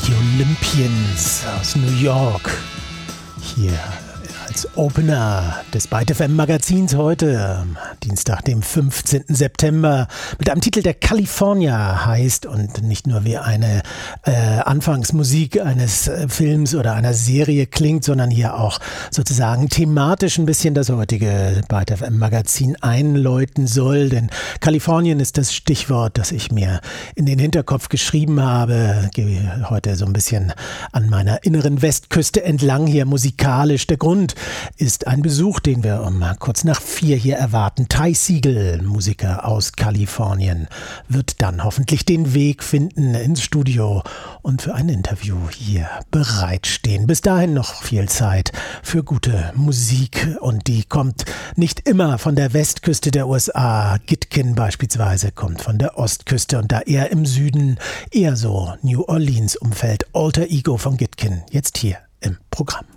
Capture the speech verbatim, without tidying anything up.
Die Olympians aus New York. Hier als Opener des Byte F M Magazins heute, am Dienstag, dem fünfzehnten September, mit einem Titel, der California heißt und nicht nur wie eine äh, Anfangsmusik eines äh, Films oder einer Serie klingt, sondern hier auch sozusagen thematisch ein bisschen das heutige Byte F M Magazin einläuten soll, denn Kalifornien ist das Stichwort, das ich mir in den Hinterkopf geschrieben habe. Gehe heute so ein bisschen an meiner inneren Westküste entlang hier musikalisch. Der Grund ist ein Besuch, den wir um kurz nach vier hier erwarten. Ty Segall, Musiker aus Kalifornien, wird dann hoffentlich den Weg finden ins Studio und für ein Interview hier bereitstehen. Bis dahin noch viel Zeit für gute Musik und die kommt nicht immer von der Westküste der U S A. Gitkin beispielsweise kommt von der Ostküste und da eher im Süden, eher so New Orleans Umfeld. Alter Ego von Gitkin, jetzt hier im Programm.